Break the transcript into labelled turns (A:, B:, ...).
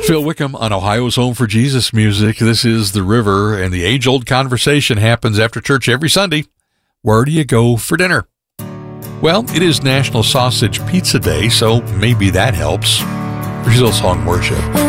A: Phil Wickham on Ohio's Home for Jesus Music. This is The River, and the age-old conversation happens after church every Sunday. Where do you go for dinner? Well, it is National Sausage Pizza Day, so maybe that helps. Here's Hillsong Worship.